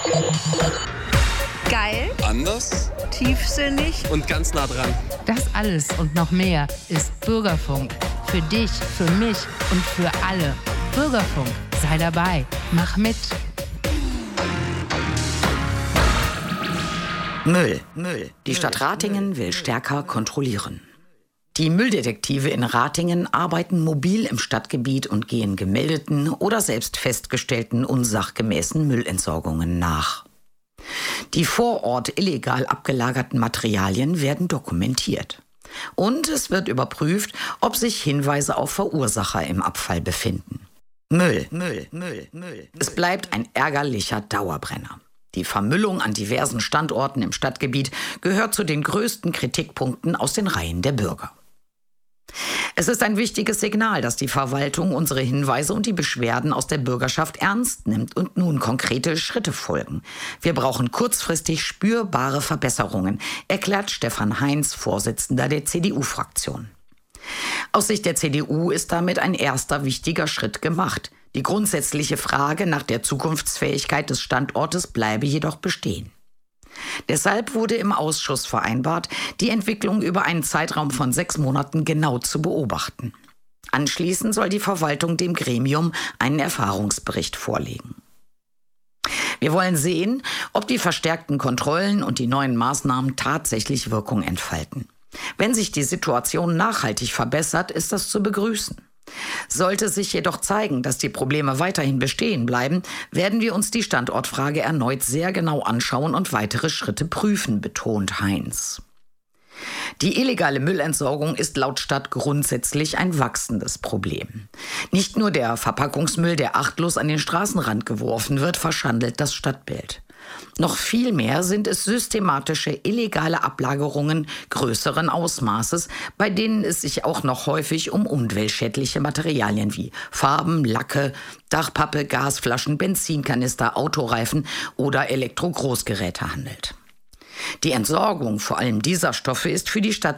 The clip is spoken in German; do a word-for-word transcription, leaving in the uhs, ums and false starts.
Geil, Anders tiefsinnig. und ganz nah dran. Das alles und noch mehr ist Bürgerfunk. Für dich, für mich und für alle. Bürgerfunk, sei dabei, mach mit. Müll, Müll. Die Stadt Ratingen will stärker kontrollieren. Die Mülldetektive in Ratingen arbeiten mobil im Stadtgebiet und gehen gemeldeten oder selbst festgestellten unsachgemäßen Müllentsorgungen nach. Die vor Ort illegal abgelagerten Materialien werden dokumentiert. Und es wird überprüft, ob sich Hinweise auf Verursacher im Abfall befinden. Müll, Müll, Müll, Müll. Es bleibt ein ärgerlicher Dauerbrenner. Die Vermüllung an diversen Standorten im Stadtgebiet gehört zu den größten Kritikpunkten aus den Reihen der Bürger. Es ist ein wichtiges Signal, dass die Verwaltung unsere Hinweise und die Beschwerden aus der Bürgerschaft ernst nimmt und nun konkrete Schritte folgen. Wir brauchen kurzfristig spürbare Verbesserungen, erklärt Stefan Heinz, Vorsitzender der C D U-Fraktion. Aus Sicht der C D U ist damit ein erster wichtiger Schritt gemacht. Die grundsätzliche Frage nach der Zukunftsfähigkeit des Standortes bleibe jedoch bestehen. Deshalb wurde im Ausschuss vereinbart, die Entwicklung über einen Zeitraum von sechs Monaten genau zu beobachten. Anschließend soll die Verwaltung dem Gremium einen Erfahrungsbericht vorlegen. Wir wollen sehen, ob die verstärkten Kontrollen und die neuen Maßnahmen tatsächlich Wirkung entfalten. Wenn sich die Situation nachhaltig verbessert, ist das zu begrüßen. Sollte sich jedoch zeigen, dass die Probleme weiterhin bestehen bleiben, werden wir uns die Standortfrage erneut sehr genau anschauen und weitere Schritte prüfen, betont Heinz. Die illegale Müllentsorgung ist laut Stadt grundsätzlich ein wachsendes Problem. Nicht nur der Verpackungsmüll, der achtlos an den Straßenrand geworfen wird, verschandelt das Stadtbild. Noch viel mehr sind es systematische illegale Ablagerungen größeren Ausmaßes, bei denen es sich auch noch häufig um umweltschädliche Materialien wie Farben, Lacke, Dachpappe, Gasflaschen, Benzinkanister, Autoreifen oder Elektrogroßgeräte handelt. Die Entsorgung vor allem dieser Stoffe ist für die Stadt